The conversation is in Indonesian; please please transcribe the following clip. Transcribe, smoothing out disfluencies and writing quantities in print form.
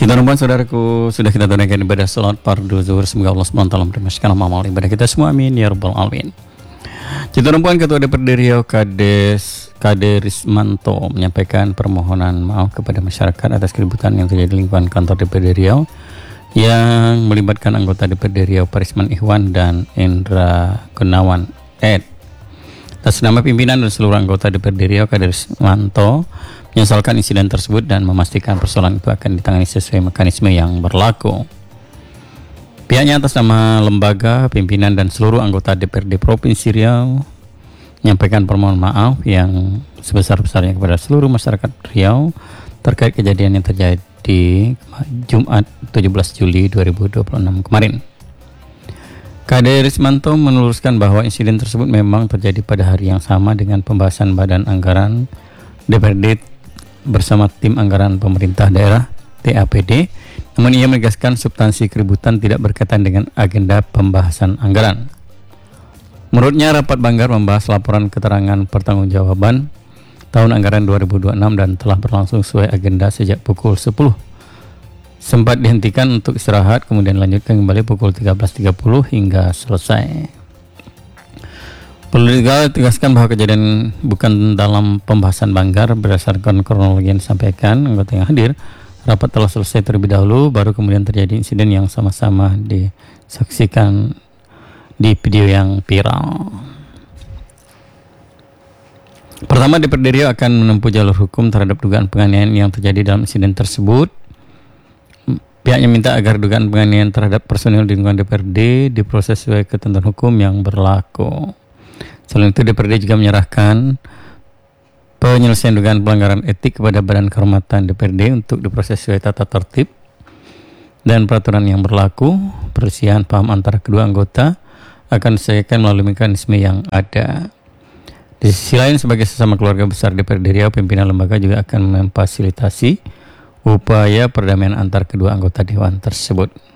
Kita rumpun saudaraku, sudah kita tunaikan ibadah salat fardu zuhur. Semoga Allah SWT mempermasyakan amal ibadah kita semua, amin ya rabbal alamin. Kita rumpun Ketua DPRD Riau Kade Rismanto menyampaikan permohonan maaf kepada masyarakat atas keributan yang terjadi di lingkungan kantor DPRD Riau yang melibatkan anggota DPRD Riau Parisman Ikhwan dan Indra Gunawan Ed. Atas nama pimpinan dan seluruh anggota DPRD Riau, Kade Rismanto menyesalkan insiden tersebut dan memastikan persoalan itu akan ditangani sesuai mekanisme yang berlaku. Pihaknya atas nama lembaga, pimpinan dan seluruh anggota DPRD Provinsi Riau menyampaikan permohonan maaf yang sebesar-besarnya kepada seluruh masyarakat Riau terkait kejadian yang terjadi Jumat 17 Juli 2026 kemarin. Kade Rismanto meluruskan bahwa insiden tersebut memang terjadi pada hari yang sama dengan pembahasan Badan Anggaran DPRD bersama tim anggaran pemerintah daerah TAPD, namun ia menegaskan substansi keributan tidak berkaitan dengan agenda pembahasan anggaran. Menurutnya, rapat Banggar membahas laporan keterangan pertanggungjawaban tahun anggaran 2026 dan telah berlangsung sesuai agenda sejak pukul 10. Sempat dihentikan untuk istirahat, kemudian lanjutkan kembali pukul 13.30 hingga selesai. Perlu ditegaskan bahwa kejadian bukan dalam pembahasan Banggar. Berdasarkan kronologi yang disampaikan anggota yang hadir, rapat telah selesai terlebih dahulu, baru kemudian terjadi insiden yang sama-sama disaksikan di video yang viral. Pertama, DPRD Riau akan menempuh jalur hukum terhadap dugaan penganiayaan yang terjadi dalam insiden tersebut. Pihaknya minta agar dugaan penganiayaan terhadap personil di lingkungan DPRD diproses sesuai ketentuan hukum yang berlaku. Selain itu, DPRD juga menyerahkan penyelesaian dugaan pelanggaran etik kepada Badan Kehormatan DPRD untuk diproses sesuai tata tertib dan peraturan yang berlaku. Perselisihan paham antara kedua anggota akan diselesaikan melalui mekanisme yang ada. Di sisi lain, sebagai sesama keluarga besar DPRD Riau, pimpinan lembaga juga akan memfasilitasi upaya perdamaian antar kedua anggota dewan tersebut.